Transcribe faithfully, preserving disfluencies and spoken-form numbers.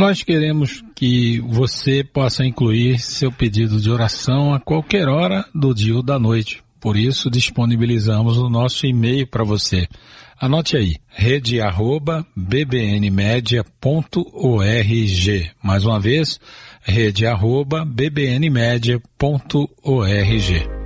Nós queremos que você possa incluir seu pedido de oração a qualquer hora do dia ou da noite. Por isso, disponibilizamos o nosso e-mail para você. Anote aí, rede arroba b b n media ponto org. Mais uma vez, rede arroba b b n media ponto org.